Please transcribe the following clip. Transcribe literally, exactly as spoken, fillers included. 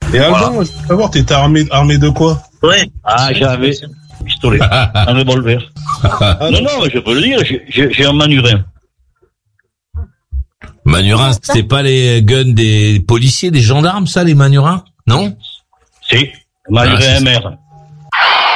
Et Alban, Voilà. moi, je veux savoir, t'étais armé, armé de quoi? Ouais. Ah, j'avais un pistolet, un revolver. Ah, non, non, mais je peux le dire, j'ai, j'ai, j'ai un manurin. Manurin, c'est pas les guns des policiers, des gendarmes, ça, les manurins? Non? Si, manurin Ah, c'est- M R.